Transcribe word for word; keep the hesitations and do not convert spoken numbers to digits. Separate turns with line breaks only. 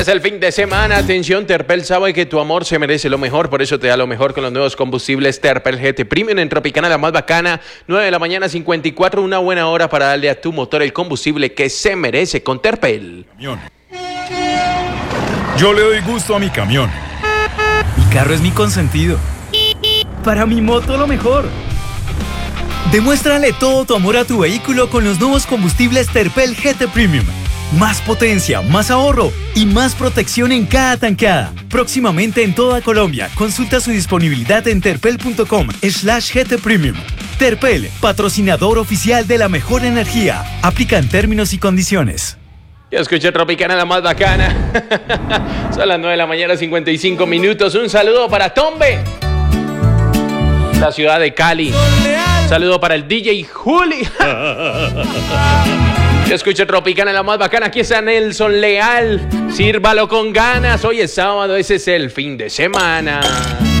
Es el fin de semana, atención, Terpel sabe que tu amor se merece lo mejor, por eso te da lo mejor con los nuevos combustibles Terpel G T Premium en Tropicana, la más bacana, nueve de la mañana, cincuenta y cuatro, una buena hora para darle a tu motor el combustible que se merece con Terpel.
Camión. Yo le doy gusto a mi camión.
Mi carro es mi consentido. Para mi moto lo mejor. Demuéstrale todo tu amor a tu vehículo con los nuevos combustibles Terpel G T Premium. Más potencia, más ahorro y más protección en cada tanqueada. Próximamente en toda Colombia. Consulta su disponibilidad en terpel.com slash GT Premium. Terpel, patrocinador oficial de la mejor energía. Aplican términos y condiciones.
Yo escuché Tropicana, la más bacana. Son las nueve de la mañana, cincuenta y cinco minutos. Un saludo para Tombe, la ciudad de Cali. Un saludo para el D J Juli. Yo escucho Tropicana, la más bacana. Aquí está Nelson Leal. Sírvalo con ganas. Hoy es sábado, ese es el fin de semana.